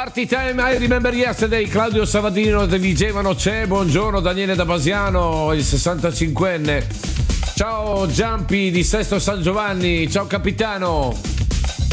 Party Time, I Remember Yesterday. Claudio Savadino dicevano c'è. Buongiorno Daniele da Basiano, il 65enne. Ciao Giampi di Sesto San Giovanni. Ciao capitano.